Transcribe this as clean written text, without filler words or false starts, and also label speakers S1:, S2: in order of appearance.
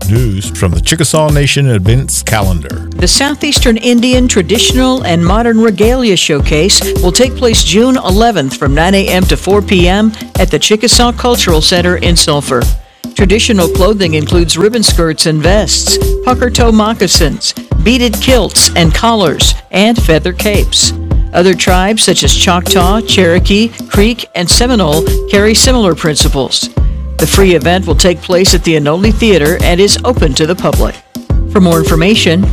S1: news from the Chickasaw Nation events calendar.
S2: The Southeastern Indian Traditional and Modern Regalia Showcase will take place June 11th from 9 a.m. to 4 p.m. at the Chickasaw Cultural Center in Sulphur. Traditional clothing includes ribbon skirts and vests, pucker toe moccasins, beaded kilts and collars, and feather capes. Other tribes such as Choctaw, Cherokee, Creek, and Seminole carry similar principles. The free event will take place at the Anole Theater and is open to the public. For more information,